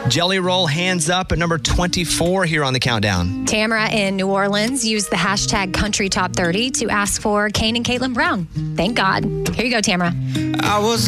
Jelly Roll Hands Up at number 24 here on the countdown. Tamara in New Orleans used the hashtag Country Top 30 to ask for Kane and Caitlin Brown. Thank God. Here you go, Tamara. I was